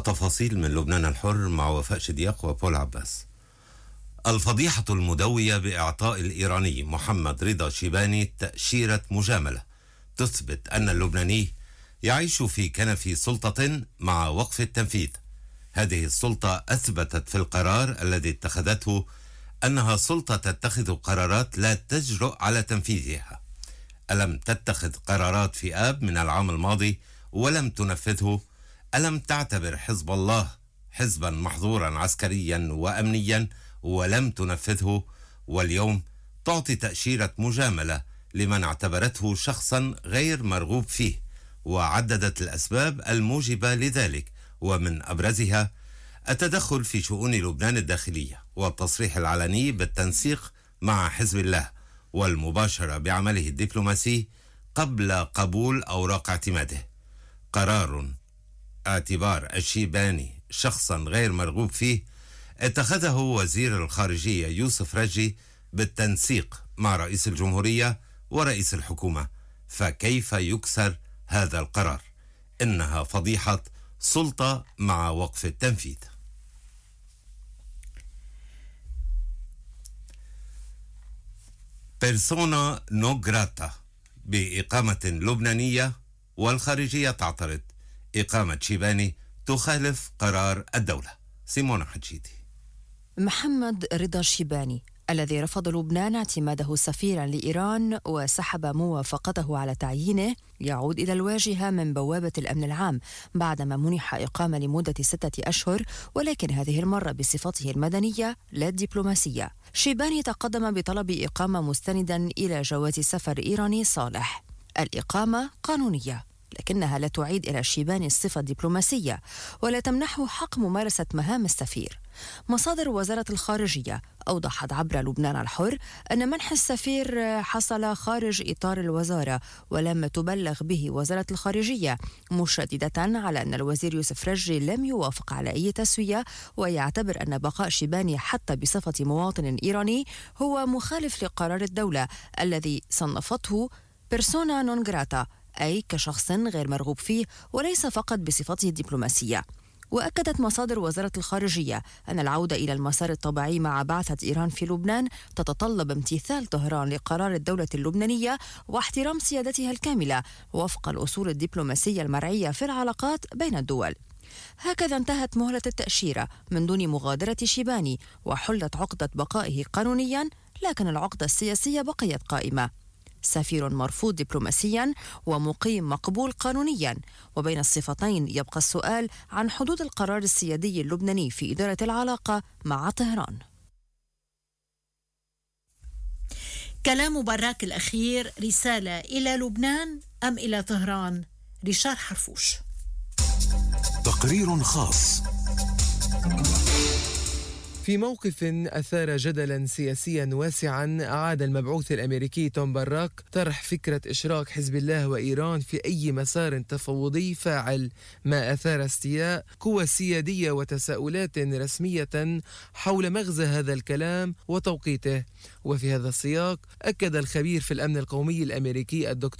وتفاصيل من لبنان الحر مع وفاء شدياق وبول عباس. الفضيحة المدوية بإعطاء الإيراني محمد رضا شيباني تأشيرة مجاملة تثبت أن اللبناني يعيش في كنف سلطة مع وقف التنفيذ. هذه السلطة أثبتت في القرار الذي اتخذته أنها سلطة تتخذ قرارات لا تجرؤ على تنفيذها. ألم تتخذ قرارات في آب من العام الماضي ولم تنفذه؟ ألم تعتبر حزب الله حزبا محظورا عسكريا وأمنيا ولم تنفذه؟ واليوم تعطي تأشيرة مجاملة لمن اعتبرته شخصا غير مرغوب فيه، وعددت الأسباب الموجبة لذلك، ومن أبرزها التدخل في شؤون لبنان الداخلية والتصريح العلني بالتنسيق مع حزب الله والمباشرة بعمله الدبلوماسي قبل قبول أوراق اعتماده. قرار اعتبار الشيباني شخصا غير مرغوب فيه اتخذه وزير الخارجية يوسف رجي بالتنسيق مع رئيس الجمهورية ورئيس الحكومة، فكيف يكسر هذا القرار؟ إنها فضيحة سلطة مع وقف التنفيذ. بيرسونا نو جراتا بإقامة لبنانية، والخارجية تعترض. إقامة شيباني تخالف قرار الدولة. سيمونا حجيتي. محمد رضا شيباني الذي رفض لبنان اعتماده سفيرا لإيران وسحب موافقته على تعيينه يعود إلى الواجهة من بوابة الأمن العام بعدما منح إقامة لمدة 6 أشهر، ولكن هذه المرة بصفته المدنية لا الدبلوماسية. شيباني تقدم بطلب إقامة مستندا إلى جواز سفر إيراني صالح. الإقامة قانونية، لكنها لا تعيد إلى شيباني الصفة الدبلوماسية ولا تمنحه حق ممارسة مهام السفير. مصادر وزارة الخارجية أوضحت عبر لبنان الحر أن منح السفير حصل خارج إطار الوزارة ولم تبلغ به وزارة الخارجية، مشددة على أن الوزير يوسف رجي لم يوافق على أي تسوية، ويعتبر أن بقاء شيباني حتى بصفة مواطن إيراني هو مخالف لقرار الدولة الذي صنفته بيرسونا نون جراتا، أي كشخص غير مرغوب فيه وليس فقط بصفته الدبلوماسية. وأكدت مصادر وزارة الخارجية أن العودة إلى المسار الطبيعي مع بعثة إيران في لبنان تتطلب امتثال طهران لقرار الدولة اللبنانية واحترام سيادتها الكاملة وفق الأصول الدبلوماسية المرعية في العلاقات بين الدول. هكذا انتهت مهلة التأشيرة من دون مغادرة شيباني، وحلت عقدة بقائه قانونيا، لكن العقدة السياسية بقيت قائمة. سفير مرفوض دبلوماسيا ومقيم مقبول قانونيا، وبين الصفتين يبقى السؤال عن حدود القرار السيادي اللبناني في إدارة العلاقة مع طهران. كلام براك الأخير رسالة إلى لبنان أم إلى طهران؟ ريشار حرفوش. تقرير خاص. في موقف أثار جدلا سياسيا واسعا، أعاد المبعوث الأمريكي توم باراك طرح فكرة إشراك حزب الله وإيران في أي مسار تفاوضي فاعل، ما أثار استياء قوى سيادية وتساؤلات رسمية حول مغزى هذا الكلام وتوقيته. وفي هذا السياق أكد الخبير في الأمن القومي الأمريكي الدكتور